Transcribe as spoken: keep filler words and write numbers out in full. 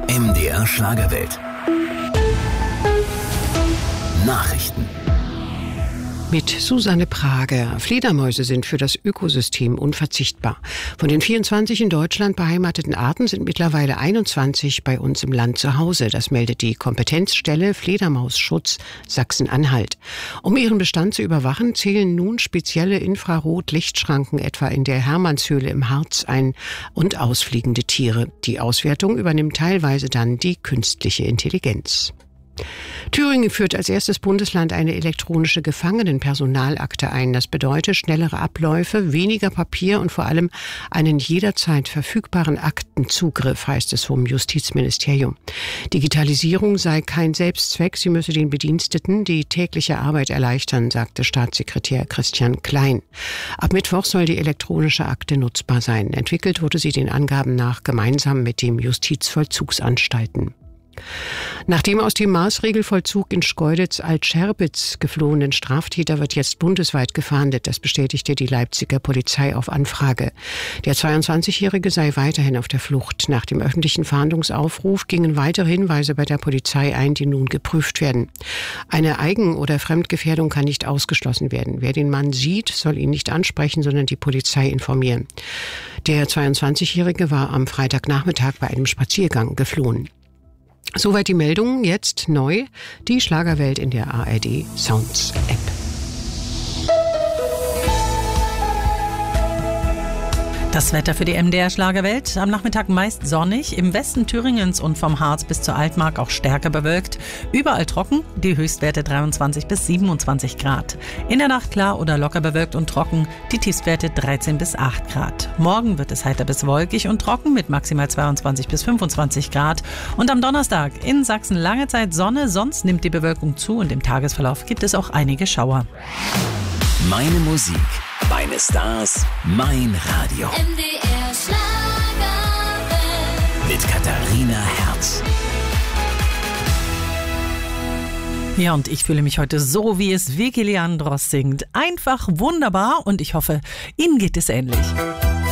M D R Schlagerwelt. Nachrichten. Mit Susanne Prager. Fledermäuse sind für das Ökosystem unverzichtbar. Von den vierundzwanzig in Deutschland beheimateten Arten sind mittlerweile einundzwanzig bei uns im Land zu Hause. Das meldet die Kompetenzstelle Fledermausschutz Sachsen-Anhalt. Um ihren Bestand zu überwachen, zählen nun spezielle Infrarot-Lichtschranken etwa in der Hermannshöhle im Harz ein und ausfliegende Tiere. Die Auswertung übernimmt teilweise dann die künstliche Intelligenz. Thüringen führt als erstes Bundesland eine elektronische Gefangenenpersonalakte ein. Das bedeutet schnellere Abläufe, weniger Papier und vor allem einen jederzeit verfügbaren Aktenzugriff, heißt es vom Justizministerium. Digitalisierung sei kein Selbstzweck, sie müsse den Bediensteten die tägliche Arbeit erleichtern, sagte Staatssekretär Christian Klein. Ab Mittwoch soll die elektronische Akte nutzbar sein. Entwickelt wurde sie den Angaben nach gemeinsam mit den Justizvollzugsanstalten. Nach dem aus dem Maßregelvollzug in Schkeuditz-Altscherbitz geflohenen Straftäter wird jetzt bundesweit gefahndet. Das bestätigte die Leipziger Polizei auf Anfrage. Der zweiundzwanzigjährige sei weiterhin auf der Flucht. Nach dem öffentlichen Fahndungsaufruf gingen weitere Hinweise bei der Polizei ein, die nun geprüft werden. Eine Eigen- oder Fremdgefährdung kann nicht ausgeschlossen werden. Wer den Mann sieht, soll ihn nicht ansprechen, sondern die Polizei informieren. Der zweiundzwanzigjährige war am Freitagnachmittag bei einem Spaziergang geflohen. Soweit die Meldungen, jetzt neu, die Schlagerwelt in der A R D Sounds App. Das Wetter für die M D R Schlagerwelt. Am Nachmittag meist sonnig, im Westen Thüringens und vom Harz bis zur Altmark auch stärker bewölkt. Überall trocken, die Höchstwerte dreiundzwanzig bis siebenundzwanzig Grad. In der Nacht klar oder locker bewölkt und trocken, die Tiefstwerte dreizehn bis acht Grad. Morgen wird es heiter bis wolkig und trocken mit maximal zweiundzwanzig bis fünfundzwanzig Grad. Und am Donnerstag in Sachsen lange Zeit Sonne, sonst nimmt die Bewölkung zu und im Tagesverlauf gibt es auch einige Schauer. Meine Musik, meine Stars, mein Radio. M D R Schlagerwelt. Mit Katharina Herz. Ja, und ich fühle mich heute so, wie es Vicky Leandros singt. Einfach wunderbar und ich hoffe, Ihnen geht es ähnlich.